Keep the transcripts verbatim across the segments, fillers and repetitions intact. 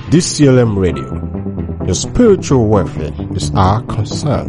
D C L M Radio. Your spiritual welfare is our concern.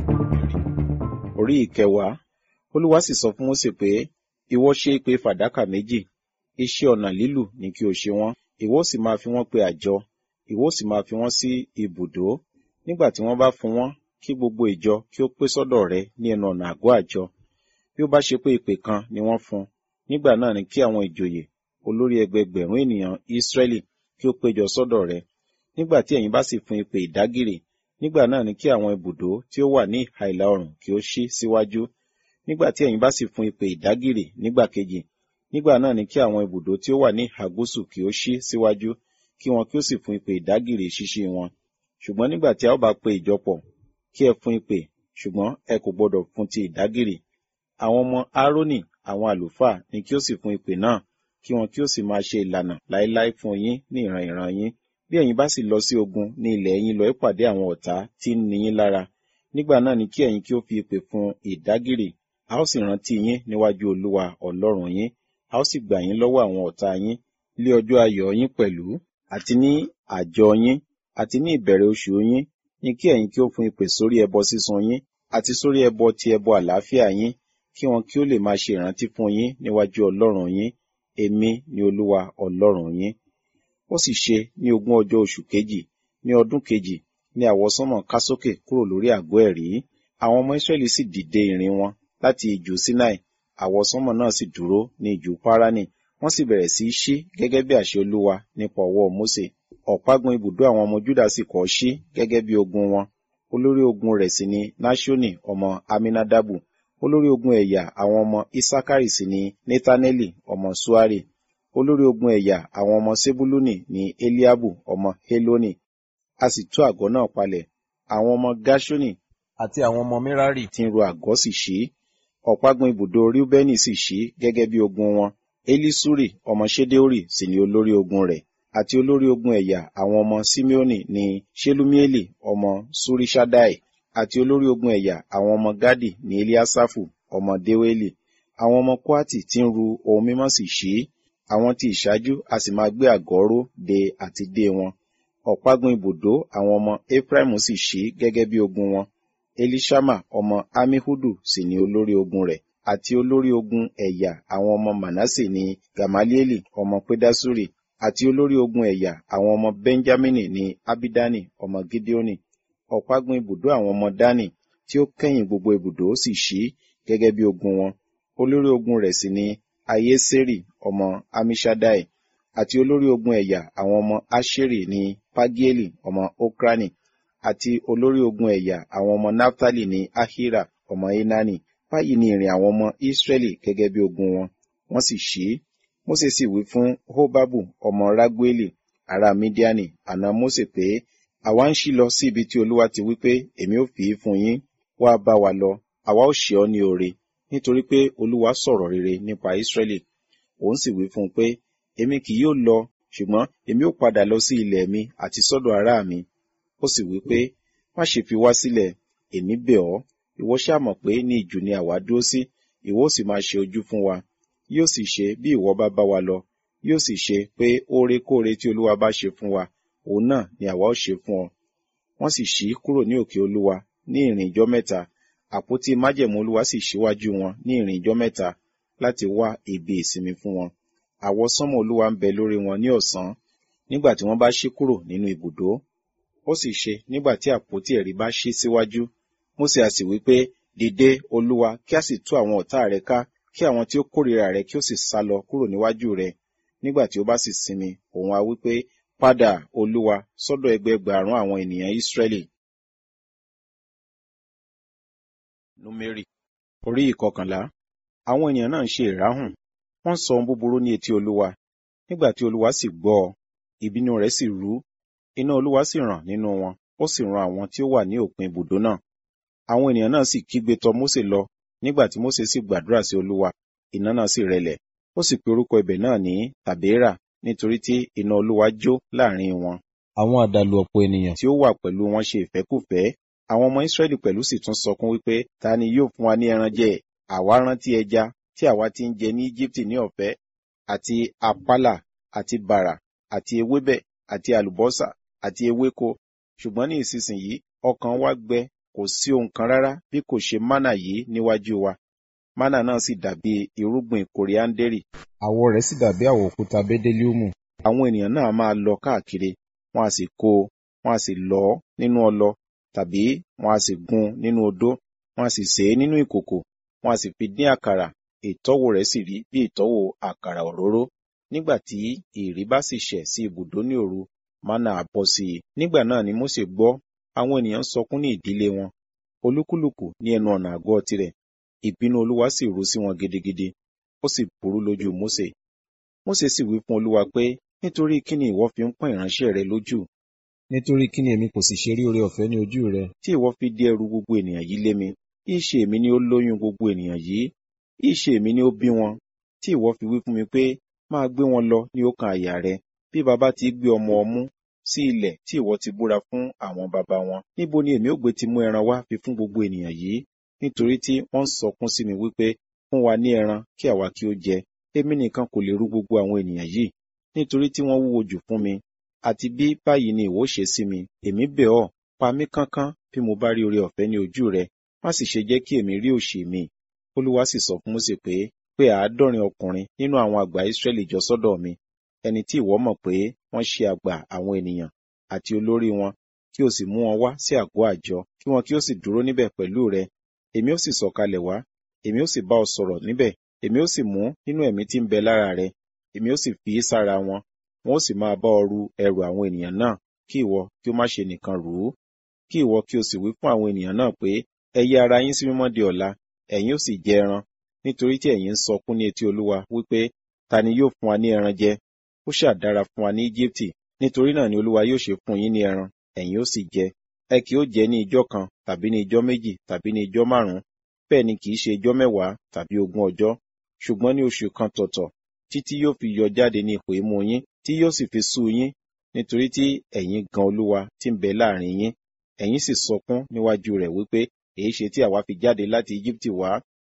Orí ìkẹwàá, Olúwa sì sọ fún Mósè pé, ìwọ ṣe ìpè fàdákà méjì, iṣẹ́ ọnà lílù ni kí o ṣe wọ́n, ìwọ sì máa fi wọ́n pe àjọ, ìwọ sì máa fi wọ́n sí ibùdó. Nígbà tí wọ́n bá fún wọn, kí gbogbo ìjọ kí ó pé sọ́dọ̀ rẹ ní ẹnu ọ̀nà àgọ́ àjọ. Bí ó bá ṣe pé ìpè kan ni wọ́n fún, nígbà náà ni kí àwọn ìjòyè, olórí ẹgbẹgbẹ̀rún ènìyàn Ísírẹ́lì kí ó péjọ sọ́dọ̀ rẹ. Nígbà tí ẹ̀yin bá sì fún ìpè ìdágìrì, nígbà náà ni kí àwọn ibùdó tí ó wà ní ìhà ìlà oòrùn kí ó ṣí síwájú. Nígbà tí ẹ̀yin bá sì fún ìpè ìdágìrì nígbà kejì, nígbà náà ni kí àwọn ibùdó tí ó wà ní ìhà gúúsù kí ó ṣí síwájú, kí wọn kí ó sì fún ìpè ìdágìrì ṣíṣí wọn. Ṣùgbọ́n nígbà tí a ó bá pe ìjọ pọ̀, kí ẹ fún ìpè, ṣùgbọ́n ẹ kò gbọdọ̀ fún ti ìdágìrì. Àwọn ọmọ Árónì, àwọn àlùfáà, ni kí ó sì fún ìpè náà, kí wọn kí ó sì máa ṣe ìlànà láéláé fún yín ní ìran ìran yín. Bí ẹ̀yin bá sì lọ sí ogun ní ilẹ̀ yín lọ ìpàdé àwọn ọ̀tá tí ń ni yín lára, nígbà náà ni kí ẹ̀yin kí ó fi ìpè fún ìdágìrì. A ó sì rántí yín níwájú Olúwa Ọlọ́run yín, a ó sì gbà yín lọ́wọ́ àwọn ọ̀tá yín lé ọjọ́ ayọ̀ yín pẹ̀lú, àti ní àjọ yín, àti ní ìbẹ̀rẹ̀ oṣù yín, ni kí ẹ̀yin kí ó fún ìpè sórí ẹbọ sísun yín, àti sórí ẹbọ ti ẹbọ àlàáfíà yín, kí wọn kí ó lè máa ṣe ìrántí fún yín níwájú Ọlọ́run yín. Èmi ni Olúwa Ọlọ́run yín. Ó sì ṣe ní ogún ọjọ́ oṣù kejì, ní ọdún kejì, ní àwọsánmọ̀ ká sókè kúrò lórí àgọ́ ẹ̀rí. Àwọn ọmọ Ísírẹ́lì sì dìde ìrìn wọn láti ijù Sinai, àwọsánmọ̀ náà sì dúró ní ijù Páránì. Wọ́n sì bẹ̀rẹ̀ sí í ṣí gẹ́gẹ́ bí àṣẹ Olúwa nípa ọwọ́ Mósè. Ọ̀págun ibùdó àwọn ọmọ Júdà sì kọ́ ṣí gẹ́gẹ́ bí ogun wọn. Olórí ogun rẹ̀ sì ni Náṣónì ọmọ Aminadabu. Olórí ogun ẹ̀yà àwọn ọmọ Isakari sì ni Netaneli ọmọ Suari. Olórí ogun ẹ̀yà àwọn ọmọ Sebuluni ni Eliabu ọmọ Heloni. A sì tú àgọ́ náà palẹ̀. Àwọn ọmọ Gashoni àti àwọn ọmọ Merari tí ń ro àgọ́ sì ṣí. Ọ̀págun ibùdó Reubeni sì ṣí gẹ́gẹ́ bí ogun wọn. Elisuri ọmọ Ṣedeori sì ni olórí ogun rẹ̀. Àti olórí ogun ẹ̀yà àwọn ọmọ Simeoni ni Ṣelumieli ọmọ Surishadai. Àti olórí ogun ẹ̀yà àwọn ọmọ Gadi ni Eliasafu ọmọ Deweli. Àwọn ọmọ Koati tí ń ru ohun mímọ́ sì ṣí. Àwọn tí ìṣáájú a sì máa gbé àgọ́ ró de àti dé wọn. Ọ̀págun ibùdó àwọn ọmọ Efraimu sì ṣí gẹ́gẹ́ bí ogun wọn. Elishama ọmọ Amihudu sì ni olórí ogun rẹ̀. Àti olórí ogun ẹ̀yà àwọn ọmọ Manase ni Gamalieli ọmọ Pedasuri. Àti olórí ogun ẹ̀yà àwọn ọmọ Benjamini ni Abidani ọmọ Gideoni. Ọ̀págun ibùdó àwọn ọmọ Dani tí ó kẹ́yìn gbogbo ibùdó sì ṣí gẹ́gẹ́ bí ogun wọn. Olórí ogun rẹ̀ sì ni Ayeseri ọmọ Amishadai. Àti olórí ogun ẹ̀yà àwọn ọmọ Asheri ni Pagieli ọmọ Okrani. Àti olórí ogun ẹ̀yà àwọn ọmọ Naftali ni Ahira ọmọ Enani. Báyìí ni ìrìn àwọn ọmọ Israẹli gẹ́gẹ́ bí ogun wọn. Wọ́n sì ṣí. Mósè sì wí fún Hobabu ọmọ Ragueli ará Midiani, àna Mósè pé, àwa ń ṣí lọ sí ibi tí Olúwa ti wí pé, èmi ó fi í fún yín. Wá bá wa lọ, àwa ó ṣe ọ́ ní oore, nítorí pé Olúwa sọ̀rọ̀ rere nípa Ísírẹ́lì. Òun sì wí fún un pé, èmi kì yóò lọ, ṣùgbọ́n èmi ó padà lọ sí ilẹ̀ mi àti sọ́dọ̀ ará mi. Ó sì wí pé, má ṣe fi wá sílẹ̀, èmi bẹ̀ ọ́, ìwọ ṣáà mọ̀ pé ní ijù ni àwa dúró sí, ìwọ ó sì máa ṣe ojú fún wa. Yóò sì ṣe bí ìwọ bá bá wa lọ, yóò sì ṣe pé órekóore tí Olúwa bá ṣe fún wa, òun náà ni àwa ó ṣe fún ọ. Wọ́n sì ṣí kúrò ní òkè Olúwa ní ìrìn ijọ́ mẹ́ta. Àpótí májẹ̀mú Olúwa sì ṣíwájú wọn ní ìrìn ijọ́ mẹ́ta láti wá ibi ìsinmi fún wọn. Àwọsánmọ̀ Olúwa ń bẹ lórí wọn ní ọ̀sán, nígbà tí wọ́n bá ṣí kúrò nínú ibùdó. Ó sì ṣe nígbà tí àpótí ẹ̀rí bá ṣí síwájú, Mósè a sì wí pé, dìde Olúwa, kí a sì tú àwọn ọ̀tá rẹ ká, kí àwọn tí ó kórìíra rẹ kí ó sì sá lọ kúrò níwájú rẹ. Nígbà tí ó bá sì sinmi, òun a wí pé, padà Olúwa sọ́dọ̀ ẹgbẹẹgbàrún àwọn ènìyàn Ísírẹ́lì. Númérì orí ìkọkànlá. Àwọn ènìyàn náà ń ṣe ìráhùn, wọ́n sọ ohun búburú ní etí Olúwa. Nígbà tí Olúwa sì gbọ́ ọ, ìbínú rẹ̀ sì rú, iná Olúwa sì ràn nínú wọn, ó sì run àwọn tí ó wà ní òpin ibùdó náà. Àwọn ènìyàn náà sì kígbe tọ Mósè lọ. Nígbà tí Mósè sì gbàdúrà sí Olúwa, iná náà sì rẹlẹ̀. Ó sì pe orúkọ ibẹ̀ náà ní Tàbéèrà, nítorí tí iná Olúwa jó láàrin wọn. Àwọn àdàlù ọ̀pọ̀ ènìyàn tí ó wà pẹ̀lú wọn ṣe ìfẹ́kúfẹ̀ẹ́. Àwọn ọmọ Ísírẹ́lì pẹ̀lú sì tún sọkún wípé, ta ni yóò fún wa ní ẹran jẹ? Àwa rántí ẹja tí àwa ti ń jẹ ní Íjíbítì ní ọ̀fẹ́, àti àpálà, àti bàrà, àti ewébẹ̀, àti àlùbọ́sà, àti ewéko, ṣùgbọ́n ní ìsinsìnyí ọkàn wa gbẹ, kò sí ohun kan rárá bí kò ṣe mánà yìí níwájú wa. Mánà náà sì dàbí irúgbìn kòríáńdérì, àwọ̀ rẹ̀ sì dàbí àwọ̀ òkúta bẹ́délíùmù. Àwọn ènìyàn náà máa lọ káàkiri, wọn a sì kó o, wọn a sì lọ̀ ọ́ nínú ọlọ, tàbí wọn a sì gún nínú odó, wọn a sì sè é nínú ìkòkò, wọn a sì fi dín àkàrà, ìtọ́wò rẹ̀ sì rí bí ìtọ́wò àkàrà òróró. Nígbà tí ìrì bá sì ṣẹ̀ sí ibùdó ní òru, mánà á bọ́ sí i. Nígbà náà ni Mósè gbọ́ àwọn ènìyàn sọkún ní ìdílé wọn, olúkúlùkù ní ẹnu ọ̀nà àgọ́ tirẹ̀. Ìbínú Olúwa sì ru sí wọn gidigidi, ó sì burú lójú Mósè. Mósè sì wí fún Olúwa pé, nítorí kí ni ìwọ fi ń pọ́n ìránṣẹ́ rẹ lójú? Nítorí kí ni èmi kò sì ṣe rí oore ọ̀fẹ́ ní ojú rẹ? Tí ìwọ fi dí ẹrù gbogbo ènìyàn yìí lé mi, ìṣe èmi ni ó lóyún gbogbo ènìyàn yìí, ìṣe èmi ni ó bí wọn. Tí ìwọ fi wí fún mi pé, máa gbé wọn lọ ní ọkàn àyà rẹ, bí baba ti gbé ọmọ ọmú sí ilẹ̀ tí ìwọ ti búra fún àwọn baba wọn. Níbo ni èmi ó gbé ti mú ẹran wá fi fún gbogbo ènìyàn yìí? Nítorí tí wọ́n ń sọkún sí mi wípé, fún wa ní ẹran kí àwa kí ó jẹ. Èmi nìkan kò lè rú gbogbo àwọn ènìyàn yìí, nítorí tí wọ́n wúwo jù fún mi. Àti bí báyìí ni ìwọ ṣe sí mi, èmi bẹ̀ ọ́, pa mí kánkán bí mo bá rí oore ọ̀fẹ́ ní ojú rẹ, má sì ṣe jẹ́ kí èmi rí òṣì mi. Olúwa sì sọ fún Mósè pé, pé àádọ́rin ọkùnrin nínú àwọn àgbà Ísírẹ́lì jọ sọ́dọ̀ mi, ẹni tí ìwọ mọ̀ pé wọ́n ṣe àgbà àwọn ènìyàn àti olórí wọn, kí o sì mú wọn wá sí àgọ́ àjọ, kí wọn kí ó sì dúró níbẹ̀ pẹ̀lú rẹ. Èmi ó sì sọ̀kalẹ̀ wá, èmi ó sì bá ọ sọ̀rọ̀ níbẹ̀, èmi ó sì mú nínú ẹ̀mí tí ń bẹ lára rẹ, èmi ó sì fi í sára wọn, wọn ó sì máa bá ọ ru ẹrù àwọn ènìyàn náà, kí ìwọ kí ó má ṣe nìkan rù ú. Kí ìwọ kí o sì wí fún àwọn ènìyàn náà pé, ẹ yí ara yín sí mímọ́ di ọ̀la, ẹ̀yin ó sì jẹ ẹran, nítorí tí ẹ̀yin ń sọkún ní etí Olúwa wípé, ta ni yóò fún wa ní ẹran jẹ? Ó ṣáà dára fún wa ní Íjíbítì, nítorí náà ni Olúwa yóò ṣe fún yín ní ẹran, ẹ̀yin ó sì jẹ. Ẹ kì ó jẹ ní ijọ́ kan, tàbí ní ijọ́ méjì, tàbí ní ijọ́ márùn-ún, bẹ́ẹ̀ ni kì í ṣe ijọ́ mẹ́wàá tàbí ogún ọjọ́, ṣùgbọ́n ní oṣù kan tọ̀tọ̀, títí yóò fi yọ jáde ní ipò imú yín, tí yóò sì fi sú yín, nítorí tí ẹ̀yin gan Olúwa tí ń bẹ láàrin yín. Ẹ̀yin sì sọkún níwájú rẹ̀ wípé, èé ṣe tí àwa fi jáde láti Íjíbítì wá?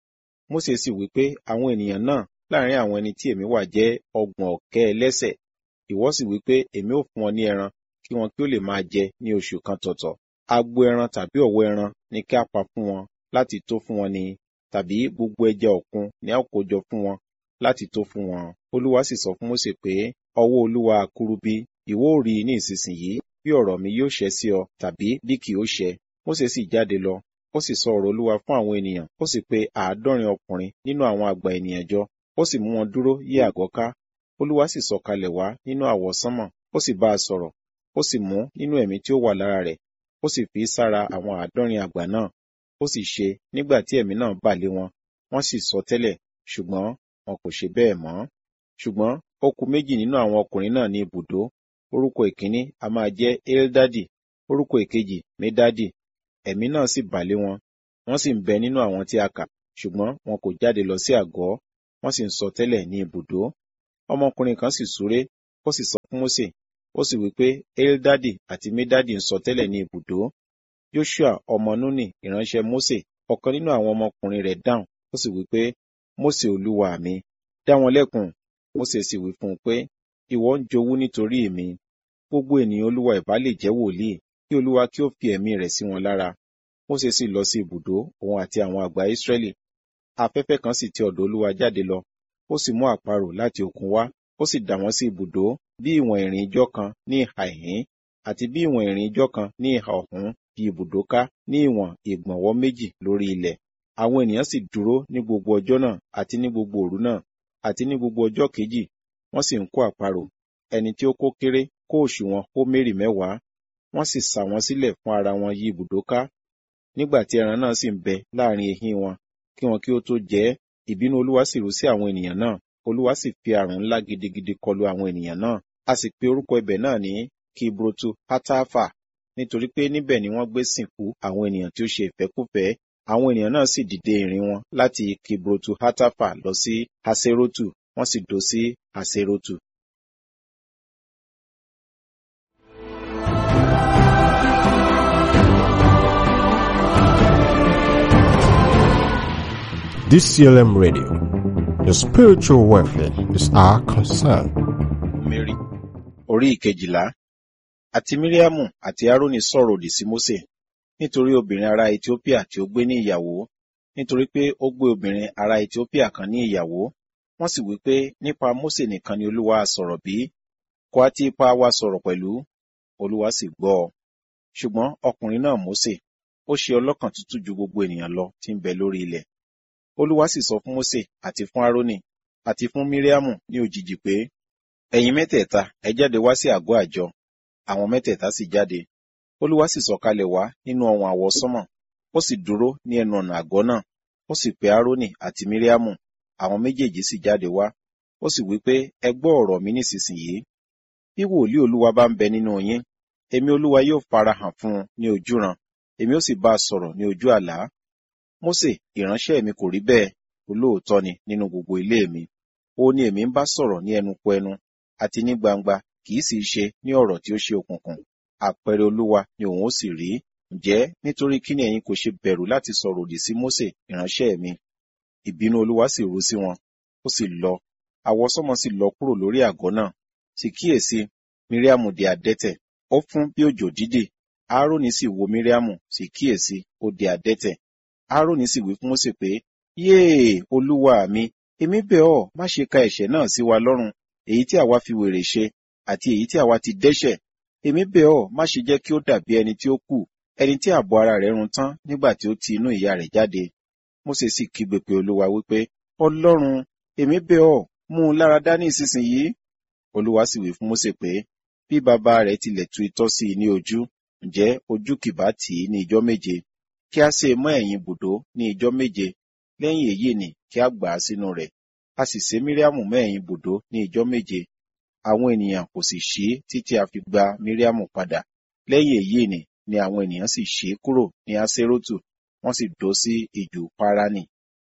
Mósè sì wípé, àwọn ènìyàn náà láàrin àwọn ẹni tí èmi wà jẹ́ ọgbọ̀n ọ̀kẹ́ ẹlẹ́ṣẹ̀. Ìwọ sì wípé, èmi ó fún wọn ní ẹran, kí wọn kí ó lè máa jẹ ní oṣù kan tọ̀tọ̀. Agbo ẹran tàbí ọ̀wọ́ ẹran ni kí a pa fún wọn láti tó fún wọn ni, tàbí gbogbo ẹja òkun ni a ó kó jọ fún wọn láti tó fún wọn. Olúwa sì sọ fún Mósè pé, ọwọ́ Olúwa kúrú bí, ìwọ ó rí ní ìsinsìnyí bí ọ̀rọ̀ mi yóò ṣẹ sí ọ, tàbí bí kì ó ṣẹ. Mósè sì jáde lọ, ó sì sọ ọ̀rọ̀ Olúwa fún àwọn ènìyàn, ó sì pe àádọ́rin ọkùnrin nínú àwọn àgbà ènìyàn jọ, ó sì mú wọn dúró yí àgọ́ ká. Olúwa sì sọ̀kalẹ̀ wá nínú àwọsánmọ̀, ó sì bá a sọ̀rọ̀, ó sì mú nínú ẹ̀mí tí ó wà lára rẹ̀, ó sì fi sára àwọn àádọ́rin àgbà náà. Ó sì ṣe, nígbà tí ẹ̀mí náà bà lé wọn, wọ́n sì sọ tẹ́lẹ̀, ṣùgbọ́n wọn kò ṣe bẹ́ẹ̀ mọ́. Ṣùgbọ́n ó kù méjì nínú àwọn ọkùnrin náà ní ibùdó. Orúkọ ìkíní a máa jẹ́ Eldadi, orúkọ ìkejì Medadi. Ẹ̀mí náà sì bà lé wọn, wọ́n sì ń bẹ nínú àwọn tí a kà, ṣùgbọ́n wọn kò jáde lọ sí àgọ́, wọ́n sì ń sọ tẹ́lẹ̀ ní ibùdó. Ọmọkùnrin kan sì súré, ó sì sọ fún Mósè, ó sì wí pé, Eldadi àti Medadi ń sọ tẹ́lẹ̀ ní ibùdó. Joshua ọmọ Núnì ìránṣẹ́ Mósè, ọ̀kan nínú àwọn ọmọkùnrin rẹ̀ dáhùn, ó sì wí pé, Mósè olúwa mi, dá wọn lẹ́kun. Mósè sì wí fún un pé, ìwọ ń jowú nítorí mi. Gbogbo ènìyàn Olúwa ìbá lè jẹ́ wòlíì, kí Olúwa kí ó fi ẹ̀mí rẹ̀ sí wọn lára. Mósè sì lọ sí ibùdó, òun àti àwọn àgbà Ísírẹ́lì. Afẹ́fẹ́ kan sì ti ọ̀dọ̀ Olúwa jáde lọ, ó sì mú àparò láti òkun wá, ó sì dà wọ́n sí ibùdó, bí ìwọ̀n ìrìn ijọ́ kan ní ìhà ìhín, àti bí ìwọ̀n ìrìn ijọ́ kan ní ìhà ọ̀hún di ibùdó ká ní ìwọ̀n ìgbọ̀nwọ́ méjì lórí ilẹ̀. Àwọn ènìyàn sì dúró ní gbogbo ọjọ́ náà, àti ní gbogbo òru náà, àti ní gbogbo ọjọ́ kejì, wọ́n sì ń kó àparò. Ẹni tí ó kó kéré kó òṣùwọ̀n hómérì mẹ́wàá, wọ́n sì sà wọ́n sílẹ̀ fún ara wọn yí ibùdó ká. Nígbà tí ẹran náà sì ń bẹ láàrin ehín wọn, kí wọn kí ó tó jẹ ẹ́, ìbínú Olúwa sì rú sí àwọn ènìyàn náà. Olúwa sì fi àrùn ńlá gidigidi kọlu àwọn ènìyàn náà. A sì pe orúkọ ibẹ̀ náà ní Kibrotu Hatafa, nítorí pé níbẹ̀ ni wọ́n gbé sìnkú àwọn ènìyàn tí ó ṣe ìfẹ́kúfẹ̀ẹ́. Àwọn ènìyàn náà sì dìde ìrìn wọn láti Kibrotu Hatafa lọ sí Haserotu, wọ́n sì dó sí Haserotu. D C L M Radio, your spiritual welfare is our concern. Mary, orí ìkejìlá. Àti Míríámù àti Árónì sọ̀rọ̀ òdì sí Mósè nítorí obìnrin ará Etiópíà tí ó gbé ní ìyàwó, nítorí pé ó gbé obìnrin ará Etiópíà kan ní ìyàwó. Wọ́n sì wí pé, nípa Mósè nìkan ni Olúwa ha sọ̀rọ̀ bí? Kò ha ti ipa wa sọ̀rọ̀ pẹ̀lú? Olúwa sì gbọ́ ọ. Ṣùgbọ́n ọkùnrin náà Mósè, ó ṣe ọlọ́kàn tútù ju gbogbo ènìyàn lọ tí ń bẹ lórí ilẹ̀. Olúwa sì sọ fún Mósè àti fún Árónì àti fún Míríámù ní òjijì pé, ẹ̀yin mẹ́tẹ̀ẹ̀ta ẹ jáde wá sí àgọ́ àjọ. Àwọn mẹ́tẹ̀ẹ̀ta sì jáde. Olúwa sì sọ̀kalẹ̀ wá nínú ọ̀wọ̀n àwọsánmọ̀, ó sì dúró ní ẹnu ọ̀nà àgọ́ náà, ó sì pe Árónì àti Míríámù, àwọn méjèèjì sì jáde wá. Ó sì wí pé, ẹ gbọ́ ọ̀rọ̀ mi nísinsìnyí. Bí wòlíì Olúwa bá ń bẹ nínú yín, èmi Olúwa yóò farahàn fún un ní ojúran, èmi ó sì bá a sọ̀rọ̀ ní ojú àlá. Mósè ìránṣẹ́ mi kò rí bẹ́ẹ̀, olóòótọ́ ni nínú gbogbo ilé mi. Ó ní èmi ń bá sọ̀rọ̀ ní ẹnu kò ẹnu àti ní gbangba, kì í sì í ṣe ní ọ̀rọ̀ tí ó ṣe òkùnkùn. Àpẹẹrẹ Olúwa ni òun ó sì rí. Ǹjẹ́ nítorí kí ni ẹ̀yin kò ṣe bẹ̀rù láti sọ̀rọ̀ òdì sí Mósè ìránṣẹ́ mi? Ìbínú Olúwa sì ru sí wọn, ó sì lọ. Àwọsánmọ̀ sì lọ kúrò lórí àgọ́ náà. Sì kíyèsí, Míríámù di adẹ́tẹ̀, ó fún bí òjò dídì. Árónì sì wo Míríámù, sì kíyèsí, ó di adẹ́tẹ̀. Árónì sì wí fún Mósè pé, yéè, Olúwa mi, èmi bẹ̀ ọ́, má ṣe ka ẹ̀ṣẹ̀ náà sí wa lọ́rùn, èyí tí àwa fi wèrè ṣe, àti èyí tí àwa ti dẹ́ṣẹ̀. Èmi bẹ̀ ọ́, má ṣe jẹ́ kí ó dàbí ẹni tí ó kù, ẹni tí ààbò ara rẹ̀ run tán nígbà tí ó ti inú ìyá rẹ̀ jáde. Mósè sì kígbe pé Olúwa wípé, Ọlọ́run, èmi bẹ̀ ọ́, mú un lára dá ní ìsinsìnyí. Olúwa sì wí fún Mósè pé, bí bàbá rẹ̀ tilẹ̀ tu itọ́ sí i ní ojú, ǹjẹ́ ojú kì bá tì í ní ijọ́ méje? Kí a ṣe mọ́ ẹ̀yìn ibùdó ní ijọ́ méje, lẹ́yìn èyí ni kí a gbà á sínú rẹ̀. A sì sé Míríámù mọ́ ẹ̀yìn ibùdó ní ijọ́ méje. Àwọn ènìyàn kò sì ṣí títí a fi gba Míríámù padà. Lẹ́yìn èyí ni ni àwọn ènìyàn sì ṣí kúrò ní Aṣerótù, wọ́n sì dó sí ijù Páránì.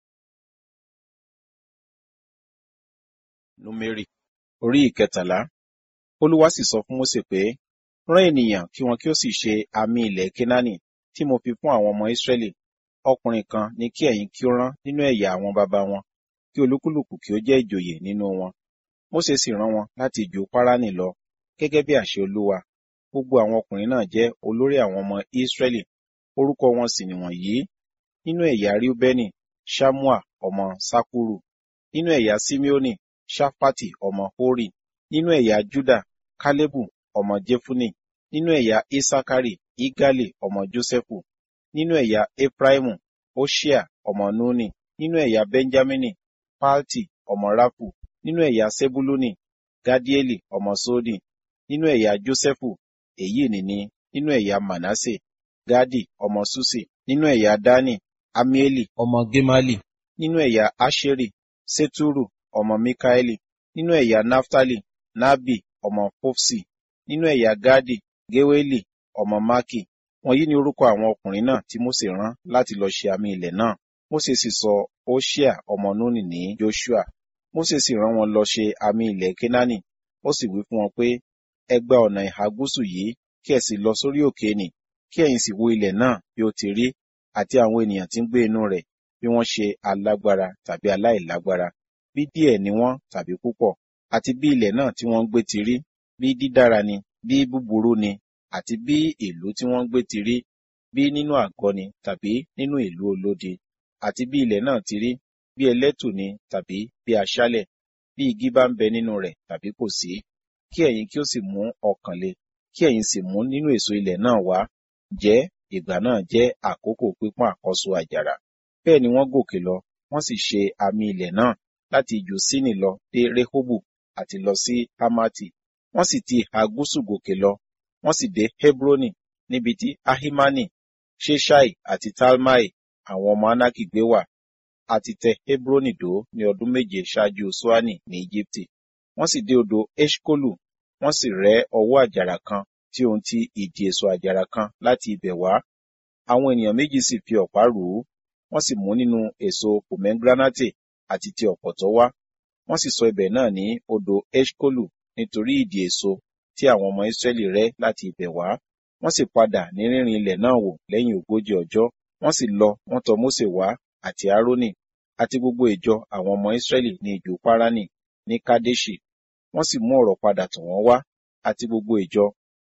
Númérì orí ìkẹtàlá. Olúwa sì sọ fún Mósè pé, rán ènìyàn kí wọn kí ó sì ṣe àmì ilẹ̀ Kénáánì tí mo fi fún àwọn ọmọ Ísírẹ́lì. Ọkùnrin kan ni kí ẹ̀yin kí ó rán nínú ẹ̀yà àwọn baba wọn, kí olúkúlùkù kí ó jẹ́ ìjòyè nínú wọn. Mósè sì rán wọn láti ijù Páránì lọ, gẹ́gẹ́ bí àṣẹ Olúwa. Gbogbo àwọn ọkùnrin náà jẹ́ olórí àwọn ọmọ Ísírẹ́lì, orúkọ wọn sì nìwọ̀nyí. Nínú ẹ̀yà Reubeni, Ṣammua ọmọ Ṣakuru. Nínú ẹ̀yà Simeoni, Ṣafati ọmọ Hori. Nínú ẹ̀yà Juda, Kalebu ọmọ Jefune. Nínú ẹ̀yà Isakari, Igali ọmọ Josẹfu. Nínú ẹ̀yà Efraimu, Hoṣea ọmọ Nuni. Nínú ẹ̀yà Benjamini, Palti ọmọ Rafu. Nínú ẹ̀yà Sebuluni, Gadieli ọmọ Sodi. Nínú ẹ̀yà Josẹfu, èyí nìní. Nínú ẹ̀yà Manase, Gadi ọmọ Susi. Nínú ẹ̀yà Dani, Amieli ọmọ Gemali. Nínú ẹ̀yà Aṣeri, Seturu ọmọ Mikaeli. Nínú ẹ̀yà Naftali, Nabi ọmọ Fofsi. Nínú ẹ̀yà Gadi, Geweli ọmọ Maki. Wọ̀nyí ni orúkọ àwọn ọkùnrin náà tí Mósè rán láti lọ ṣe àmì ilẹ̀ náà. Mósè sì sọ Hoṣea ọmọ Nuni ní Joṣua. Mósè sì rán wọn lọ ṣe àmì ilẹ̀ Kénáánì. Ó sì wí fún wọn pé, ẹ gba ọ̀nà ìhà gúúsù yìí, kí ẹ sì lọ sórí òkè nì, kí ẹ̀yin sì wo ilẹ̀ náà bí ó ti rí, àti àwọn ènìyàn tí ń gbé inú rẹ̀, bí wọ́n ṣe alágbára tàbí aláìlágbára, bí díẹ̀ ni wọ́n tàbí púpọ̀, àti bí ilẹ̀ náà tí wọ́n ń gbé ti rí, bí dídára ni, bí búburú ni, àti bí ìlú tí wọ́n ń gbé ti rí, bí nínú àgọ́ ni tàbí nínú ìlú olódi, àti bí ilẹ̀ náà ti rí, bí ẹlẹ́tù ni tàbí bí aṣálẹ̀, bí igi bá ń bẹ nínú rẹ̀ tàbí kò sí. Kí ẹ̀yin kí ó sì mú ọkàn le, kí ẹ̀yin sì mú nínú èso ilẹ̀ náà wá. Jẹ́ ìgbà náà jẹ́ àkókò pípọ́n àkọ́so àjàrà. Bẹ́ẹ̀ ni wọ́n gòkè lọ, wọ́n sì ṣe àmì ilẹ̀ náà láti ijù Sini lọ dé Rehobu àti lọ sí Hamati. Wọ́n sì ti ìhà gúúsù gòkè lọ, wọ́n sì dé Hebroni, níbi tí Ahimani, Ṣeṣai àti Talmai àwọn ọmọ Anaki gbé wà. A ti tẹ Hebroni dó ní ọdún méje ṣáájú Ṣoani ní Íjíbítì. Wọ́n sì dé odò Eṣkolu, wọ́n sì rẹ́ ọwọ́ àjàrà kan tí ohun ti ìdì èso àjàrà kan láti ibẹ̀ wá. Àwọn ènìyàn méjì sì fi ọ̀pá rù ú, wọ́n sì mú nínú èso pomegranate àti ti ọ̀pọ̀tọ́ wá. Wọ́n sì sọ ibẹ̀ náà ní odò Eṣkolu nítorí ìdì èso tí àwọn ọmọ Ísírẹ́lì rẹ́ láti ibẹ̀ wá. Wọ́n sì padà ní rínrin ilẹ̀ náà wò lẹ́yìn ogójì ọjọ́. Wọ́n sì lọ, wọ́n tọ Mósè wá àti Árónì àti gbogbo ìjọ àwọn ọmọ Ísírẹ́lì ní ijù Páránì ní Kadeṣi. Wọ́n sì mú ọ̀rọ̀ padà tọ̀ wọ́n wá àti gbogbo ìjọ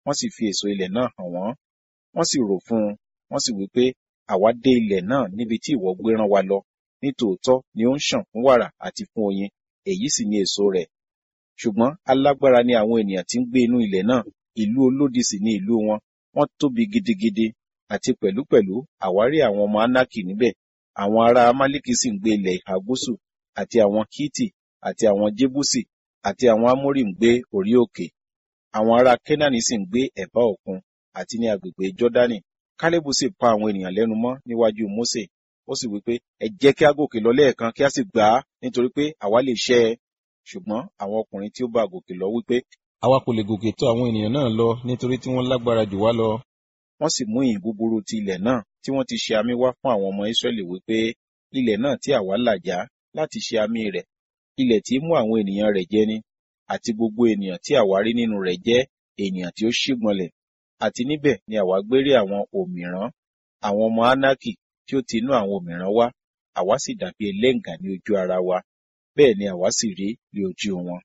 wọ́n sì fi èso ilẹ̀ náà hàn wọ́n. Wọ́n sì rò fún un, wọ́n sì wí pé, àwa dé ilẹ̀ náà níbi tí ìwọ gbé rán wa lọ. Nítòótọ́ ni ó ń ṣàn fún wàrà àti fún oyin, èyí sì ni èso rẹ̀. Ṣùgbọ́n alágbára ni àwọn ènìyàn tí ń gbé inú ilẹ̀ náà, ìlú olódi sì ni ìlú wọn, wọ́n tóbi gidigidi, àti pẹ̀lúpẹ̀lú àwárí àwọn ọmọ Anaki níbẹ̀. Àwọn ará Amaleki sì ń gbé ilẹ̀ ìhà gúúsù, àti àwọn Hiti, àti àwọn Jebusi, àti àwọn Amori ń gbé orí òkè. Àwọn ará Kenani sì ń gbé ẹ̀bá òkun, àti ní agbègbè Jọ́dánì. Kálẹ́bù sì pa àwọn ènìyàn lẹ́nu mọ́ níwájú Mósè. Ó sì wí pé, ẹ jẹ́ kí a gòkè lọ lẹ́ẹ̀kan kí a sì gbà á, nítorí pé àwa lè ṣẹ́ ẹ. Ṣùgbọ́n àwọn ọkùnrin tí ó bá gòkè lọ wí pé, àwa kò lè gòkè tó àwọn ènìyàn náà lọ nítorí tí wọ́n lágbára jù wá lọ. wọ́n sì mú ìyìn búburú ti ilẹ̀ náà tí wọ́n ti ṣe àmì wá fún àwọn ọmọ Ísírẹ́lì wípé, ilẹ̀ náà tí àwa là já láti ṣe àmì rẹ̀, ilẹ̀ tí mú àwọn ènìyàn rẹ̀ jẹ ni, àti gbogbo ènìyàn tí àwa rí nínú rẹ̀ jẹ́ ènìyàn tí ó ṣígbọnlẹ̀. Àti níbẹ̀ ni àwa gbé rí àwọn òmìrán, àwọn ọmọ Anaki tí ó ti inú àwọn òmìrán wá, àwa sì dàbí ẹlẹ́ǹgà ní ojú ara wa, bẹ́ẹ̀ ni àwa sì rí ní ojú wọn.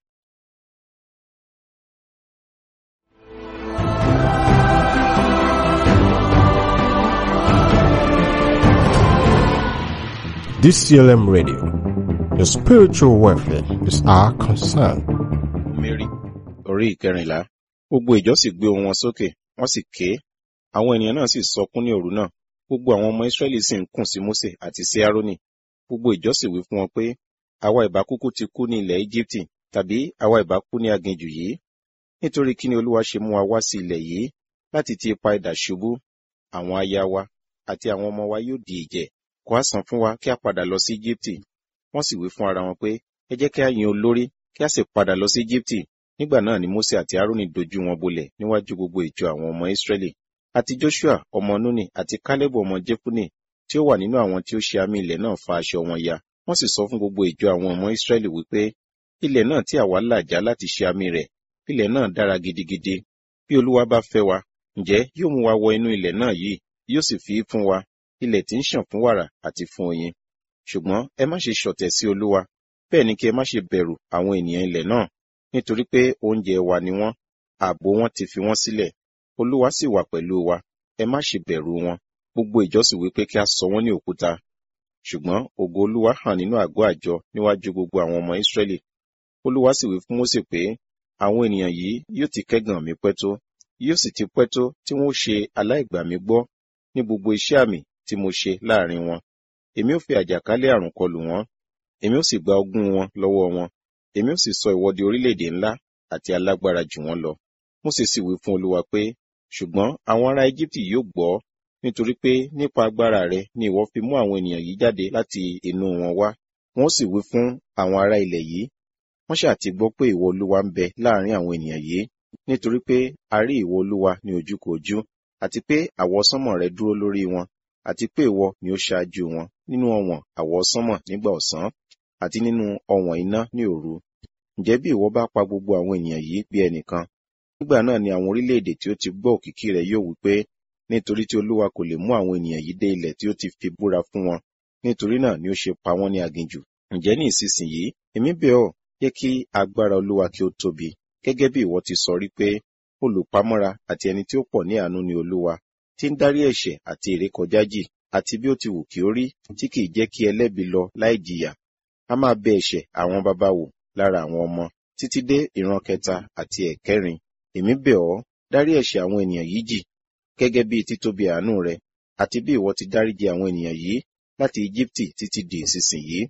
D C L M Radio. Your spiritual welfare is our concern. Mary, orí ìkẹrìnlá. Gbogbo ìjọ sì gbé ohùn wọn sókè, wọ́n sì ké. Àwọn ènìyàn náà sì sọkún ní òru náà. Gbogbo àwọn ọmọ Ísírẹ́lì sì ń kùn sí Mósè àti sí Árónì. Gbogbo ìjọ sì wí fún wọn pé, àwa ìbá kúkú ti kú ní ilẹ̀ Íjíbítì, tàbí àwa ìbá kú ní aginjù yìí. Nítorí kí ni Olúwa ṣe mú wa wá sí ilẹ̀ yìí láti ti ipa idà ṣubú? Àwọn aya wa àti àwọn ọmọ wa yóò di ìjẹ. Kò á sàn fún wa kí a padà lọ sí Íjíbítì. Wọ́n sì wí fún ara wọn pé, ẹ jẹ́ kí a yin olórí, kí a sì padà lọ sí Íjíbítì. Nígbà náà ni Mósè àti Árónì dojú wọn bolẹ̀ níwájú gbogbo ìjọ àwọn ọmọ Ísírẹ́lì. Àti Joshua ọmọ Núnì àti Kálẹ́bù ọmọ Jefune tí ó wà nínú àwọn tí ó ṣe àmì ilẹ̀ náà fa aṣọ wọn ya. Wọ́n sì sọ fún gbogbo ìjọ àwọn ọmọ Ísírẹ́lì wípé, ilẹ̀ náà tí àwa là já láti ṣe àmì rẹ̀, ilẹ̀ náà dára gidigidi. Bí Olúwa bá fẹ́ wa, ǹjẹ́ yóò mú wa wọ inú ilẹ̀ náà yìí, yóò sì fi í fún wa, ilẹ̀ tí ń ṣàn fún wàrà àti fún oyin. Ṣùgbọ́n ẹ má ṣe ṣọ̀tẹ̀ sí Olúwa, bẹ́ẹ̀ ni kí ẹ má ṣe bẹ̀rù àwọn ènìyàn ilẹ̀ náà, nítorí pé oúnjẹ wa ni wọ́n, ààbò wọn ti fi wọ́n sílẹ̀. Olúwa sì wà pẹ̀lú wa, ẹ má ṣe bẹ̀rù wọn. Gbogbo ìjọ sì wí pé kí a sọ wọ́n ní òkúta. Ṣùgbọ́n ògo Olúwa hàn nínú àgọ́ àjọ níwájú gbogbo àwọn ọmọ Ísírẹ́lì. Olúwa sì wí fún Mósè pé, àwọn ènìyàn yìí yóò ti kẹ́gàn mi pẹ́ tó, yóò sì ti pẹ́ tó tí wọ́n ó ṣe aláìgbà mi gbọ́ ní gbogbo iṣẹ́ àmì tí mo ṣe láàrin wọn. Èmi ó fi àjàkálẹ̀ àrùn kọlù wọn, èmi ó sì gba ogún wọn lọ́wọ́ wọn, èmi ó sì sọ ìwọ di orílẹ̀-èdè ńlá àti alágbára jù wọ́n lọ. Mósè sì wí fún Olúwa pé, ṣùgbọ́n àwọn ará Íjíbítì yóò gbọ́, nítorí pé nípa agbára rẹ ni ìwọ fi mú àwọn ènìyàn yìí jáde láti inú wọn wá. Wọ́n sì wí fún àwọn ará ilẹ̀ yìí, wọ́n ṣáà ti gbọ́ pé ìwọ Olúwa ń bẹ láàrin àwọn ènìyàn yìí, nítorí pé a rí ìwọ Olúwa ní ojúkojú, àti pé àwọsánmọ̀ rẹ dúró lórí wọn, àti pé ìwọ ni ó ṣáájú wọn nínú ọ̀wọ̀n àwọsánmọ̀ nígbà ọ̀sán, àti nínú ọ̀wọ̀n iná ní òru. Ǹjẹ́ bí ìwọ bá pa gbogbo àwọn ènìyàn yìí bí ẹnìkan, nígbà náà ni àwọn orílẹ̀-èdè tí ó ti gbọ́ òkìkí rẹ̀ yóò wí pé, nítorí tí Olúwa kò lè mú àwọn ènìyàn yìí dé ilẹ̀ tí ó ti fi búra fún wọn, nítorí náà ni ó ṣe pa wọ́n ní aginjù. Ǹjẹ́ ní ìsinsìnyí, èmi bẹ̀ ọ́, jẹ́ kí agbára Olúwa kí ó tóbi, gẹ́gẹ́ bí ìwọ ti sọ rí pé, olùpamọ́ra àti ẹni tí ó pọ̀ ní àánú ni Olúwa, tí ń dárí ẹ̀ṣẹ̀ àti ìrékọjá jì, àti bí ó ti wù kí ó rí, tí kì í jẹ́ kí ẹlẹ́bi lọ láì jìyà. A máa bẹ ẹ̀ṣẹ̀ àwọn baba wò lára àwọn ọmọ, títí dé ìran kẹta àti ẹ̀kẹrin. Èmi bẹ̀ ọ́, dárí ẹ̀ṣẹ̀ àwọn ènìyàn yìí jì, gẹ́gẹ́ bí títóbi àánú rẹ, àti bí ìwọ ti dáríjì àwọn ènìyàn yìí láti Íjíbítì títí di ìsinsìnyí.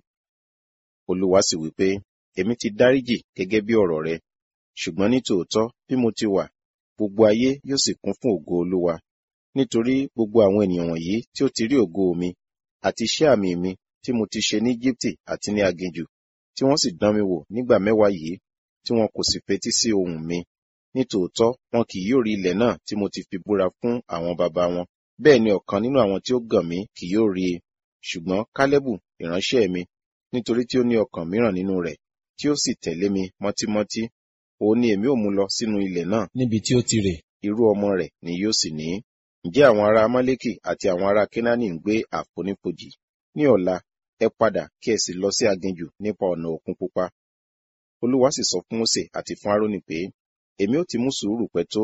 Olúwa sì wí pé, èmi ti dáríjì gẹ́gẹ́ bí ọ̀rọ̀ rẹ. Ṣùgbọ́n ní tòótọ́ bí mo ti wà, gbogbo ayé yóò sì kún fún ògo Olúwa. Nítorí gbogbo àwọn ènìyàn wọ̀nyí tí ó ti rí ògo mi, àti iṣẹ́ àmì mi tí mo ti ṣe ní Íjíbítì àti ní aginjù, tí wọ́n sì dán mi wò nígbà mẹ́wàá yìí, tí wọn kò sì fetí sí ohùn mi. Nítòótọ́ wọn kì yóò rí ilẹ̀ náà tí mo ti fi búra fún àwọn baba wọn. Bẹ́ẹ̀ ni ọ̀kan nínú àwọn tí ó gàn mí kì yóò rí i. Ṣùgbọ́n Kálẹ́bù ìránṣẹ́ mi, nítorí tí ó ní ọkàn mìíràn nínú rẹ̀, tí ó sì tẹ̀lé mi mọ́tímọ́tí, òun ni èmi ó mú lọ sínú ilẹ̀ náà, níbi tí ó ti rè. irú ọmọ rẹ̀ ni yóò sì ní. Ǹjẹ́ àwọn ará Amálẹ́kì àti àwọn ará Kénáánì ń gbé àfonífojì? Ní ọ̀la, ẹ padà kí ẹ sì lọ sí aginjù nípa ọ̀nà Òkun Pupa. Olúwa sì sọ fún Mósè àti fún Árónì pé, èmi ó ti mú sùúrù pẹ́ tó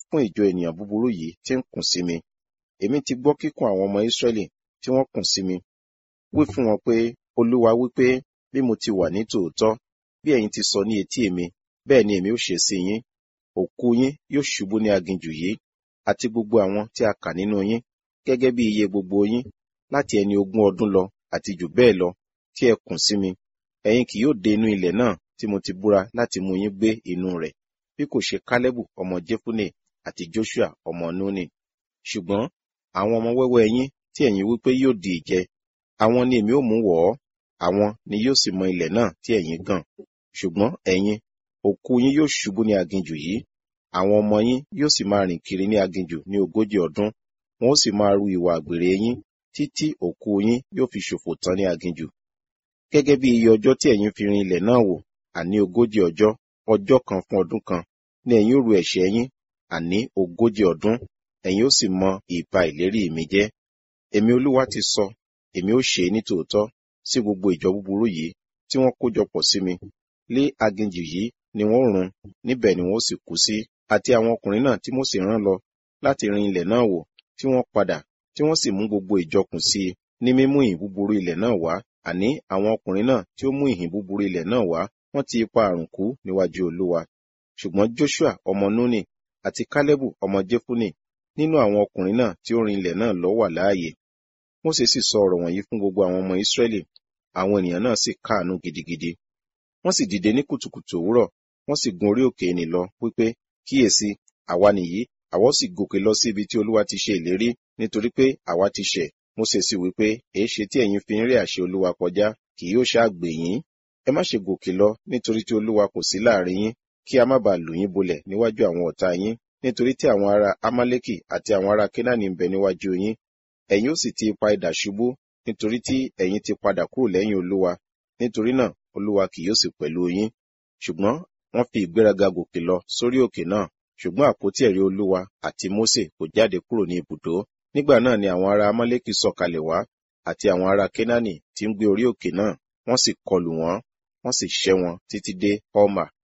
fún ìjọ ènìyàn búburú yìí tí ń kùn sí mi. Èmi ti gbọ́ kíkùn àwọn ọmọ Ísírẹ́lì tí wọ́n kùn sí mi. Wí fún wọn pé, Olúwa wí pé, bí mo ti wà ní tòótọ́, bí ẹ̀yin ti sọ ní etí èmi, bẹ́ẹ̀ ni èmi ó ṣe sí yín. Òkú yín yóò ṣubú ní aginjù yìí, àti gbogbo àwọn tí a kà nínú yín, gẹ́gẹ́ bí iye gbogbo yín, láti ẹni ogún ọdún lọ àti jù bẹ́ẹ̀ lọ, tí ẹ kùn sí mi. Ẹ̀yin kì yóò dé inú ilẹ̀ náà tí mo ti búra láti mú yín gbé inú rẹ̀, bí kò ṣe Kálẹ́bù ọmọ Jefune àti Joṣua ọmọ Núnì. Ṣùgbọ́n àwọn ọmọ wẹ́wẹ́ yín tí ẹ̀yin wí pé yóò di ìjẹ, àwọn ni èmi ó mú wọ̀ ọ́, àwọn ni yóò sì mọ ilẹ̀ náà tí ẹ̀yin gàn. Ṣùgbọ́n ẹ̀yin, òkú yín yóò ṣubú ní aginjù yìí, àwọn ọmọ yín yóò sì máa rìn kiri ní aginjù ní ogójì ọdún, wọn ó sì máa ru ìwà àgbèrè yín, títí òkú yín yóò fi ṣòfò tán ní aginjù. Gẹ́gẹ́ bí iye ọjọ́ tí ẹ̀yin fi rin ilẹ̀ náà wò, àní ogójì ọjọ́, ọjọ́ kan fún ọdún kan, ni ẹ̀yin ó ru ẹ̀ṣẹ̀ yín, àní ogójì ọdún, ẹ̀yin ó sì mọ ìbá ìlérí mi jẹ́. Èmi Olúwa ti sọ, èmi ó ṣe é ní tòótọ́ sí gbogbo ìjọ búburú yìí tí wọ́n kójọpọ̀ sí mi. Lé aginjù yìí ni wọ́n run, níbẹ̀ ni wọ́n sì kú sí, àti àwọn ọkùnrin náà tí Mósè rán lọ láti rin ilẹ̀ náà wò, tí wọ́n padà, tí wọ́n sì mú gbogbo ìjọkùn sí i ní mímú ìhìn búburú ilẹ̀ náà wá. Àní àwọn ọkùnrin náà tí ó mú ìhìn búburú ilẹ̀ náà wá, wọ́n ti ipa àrùn kú níwájú Olúwa. Ṣùgbọ́n Joṣua ọmọ Núnì àti Kálẹ́bù ọmọ Jefune nínú àwọn ọkùnrin náà tí ó rin ilẹ̀ náà lọ wà láàyè. Mósè sì sọ ọ̀rọ̀ wọ̀nyí fún gbogbo àwọn ọmọ Ísírẹ́lì, àwọn ènìyàn náà sì káàánú gidigidi. Wọ́n sì dìde ní kùtùkùtù òwúrọ̀, wọ́n sì gun orí òkè nì lọ, wípé, kíyèsí, àwa nìyí, àwa ó sì gòkè lọ sí ibi tí Olúwa ti ṣe ìlérí, nítorí pé àwa ti ṣẹ̀. Mósè sì wípé, èéṣe tí ẹ̀yin fi ń ré àṣẹ Olúwa kọjá, kì yóò ṣáà gbè yín? Ẹ má ṣe gòkè lọ, nítorí tí Olúwa kò sí láàrin yín, kí a má baà lù yín bolẹ̀ níwájú àwọn ọ̀tá yín, nítorí tí àwọn ará Amálẹ́kì àti àwọn ará Kénáánì ń bẹ níwájú yín. Ẹ̀yin ó sì ti ipa idà ṣubú, nítorí tí ẹ̀yin ti padà kúrò lẹ́yìn Olúwa. Nítorí náà, Olúwa kì yóò sì pẹ̀lú yín. Ṣùgbọ́n wọ́n fi ìgbéraga gòkè lọ sórí òkè náà, ṣùgbọ́n àpótí ẹ̀rí Olúwa àti Mósè kò jáde kúrò ní ibùdó. Nígbà náà ni àwọn ará Amálẹ́kì sọ̀kalẹ̀ wá, àti àwọn ará Kénáánì tí ń gbé orí òkè náà, wọ́n sì kọlù wọ́n, wọ́n sì ṣẹ́ wọn títí dé Horma.